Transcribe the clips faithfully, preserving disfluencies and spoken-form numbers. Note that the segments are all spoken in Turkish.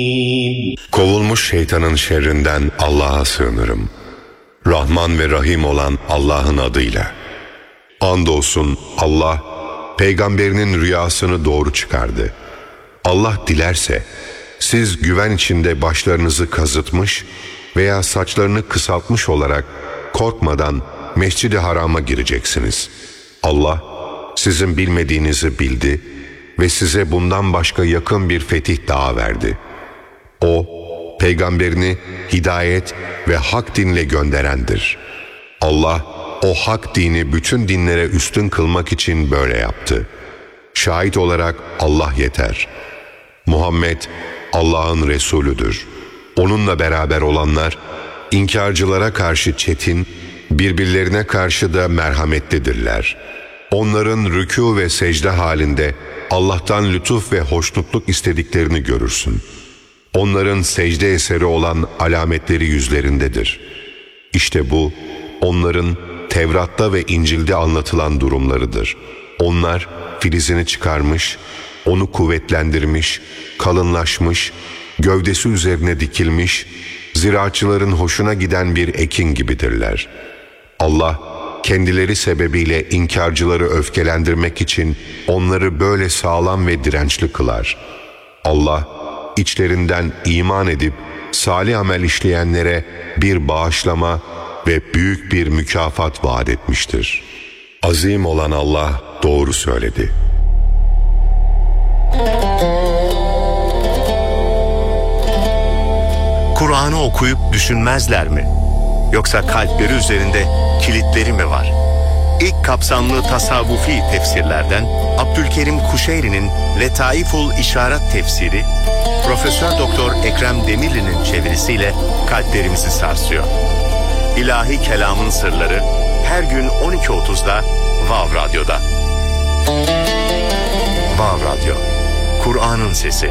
Kovulmuş şeytanın şerrinden Allah'a sığınırım. Rahman ve Rahim olan Allah'ın adıyla. Andolsun Allah, peygamberinin rüyasını doğru çıkardı. Allah dilerse, siz güven içinde başlarınızı kazıtmış veya saçlarını kısaltmış olarak korkmadan Mescid-i Haram'a gireceksiniz. Allah, sizin bilmediğinizi bildi ve size bundan başka yakın bir fetih daha verdi. O, peygamberini hidayet ve hak dinle gönderendir. Allah, o hak dini bütün dinlere üstün kılmak için böyle yaptı. Şahit olarak Allah yeter. Muhammed, Allah'ın Resulüdür. Onunla beraber olanlar, inkarcılara karşı çetin, birbirlerine karşı da merhametlidirler. Onların rükû ve secde halinde Allah'tan lütuf ve hoşnutluk istediklerini görürsün. Onların secde eseri olan alametleri yüzlerindedir. İşte bu, onların Tevrat'ta ve İncil'de anlatılan durumlarıdır. Onlar filizini çıkarmış, onu kuvvetlendirmiş, kalınlaşmış, gövdesi üzerine dikilmiş, ziraatçıların hoşuna giden bir ekin gibidirler. Allah, kendileri sebebiyle inkarcıları öfkelendirmek için onları böyle sağlam ve dirençli kılar. Allah, içlerinden iman edip salih amel işleyenlere bir bağışlama ve büyük bir mükafat vaat etmiştir. Azim olan Allah doğru söyledi. Kur'an'ı okuyup düşünmezler mi? Yoksa kalpleri üzerinde kilitleri mi var? İlk kapsamlı tasavvufi tefsirlerden Abdülkerim Kuşeyri'nin Letaiful İşaret tefsiri, Profesör Doktor Ekrem Demirli'nin çevirisiyle kalplerimizi sarsıyor. İlahi Kelamın Sırları her gün on iki otuzda Vav Radyo'da. Vav Radyo, Kur'an'ın sesi.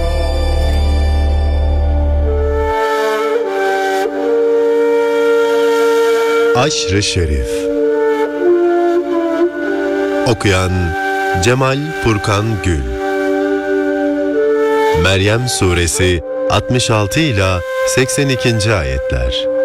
Aşr-ı Şerif. Okuyan Cemal Furkan Gül. Meryem Suresi altmış altı ila seksen ikinci ayetler.